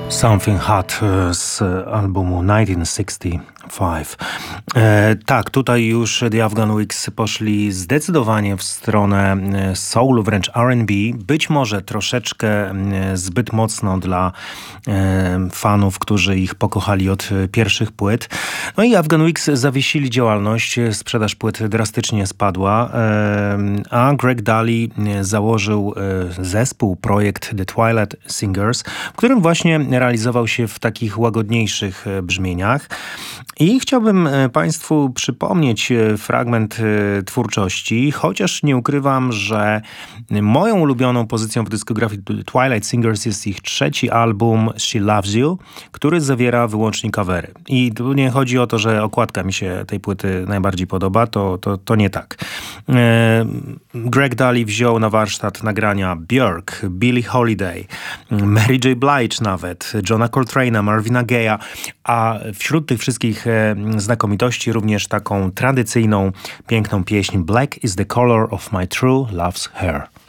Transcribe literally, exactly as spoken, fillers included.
Something Hot z albumu tysiąc dziewięćset sześćdziesiąt pięć. E, tak, tutaj już The Afghan Wigs poszli zdecydowanie w stronę soulu, wręcz R and B. Być może troszeczkę zbyt mocno dla e, fanów, którzy ich pokochali od pierwszych płyt. No i Afghan Wigs zawiesili działalność, sprzedaż płyt drastycznie spadła, e, a Greg Dulli założył e, zespół, projekt The Twilight Singers, w którym właśnie realizował się w takich łagodniejszych brzmieniach. I chciałbym Państwu przypomnieć fragment twórczości, chociaż nie ukrywam, że moją ulubioną pozycją w dyskografii Twilight Singers jest ich trzeci album She Loves You, który zawiera wyłącznie covery. I tu nie chodzi o to, że okładka mi się tej płyty najbardziej podoba, to, to, to nie tak. Greg Dulli wziął na warsztat nagrania Björk, Billie Holiday, Mary J. Blige nawet, Johna Coltrane'a, Marvina Gaye'a, a wśród tych wszystkich znakomitości również taką tradycyjną, piękną pieśń Black is the color of my true love's hair.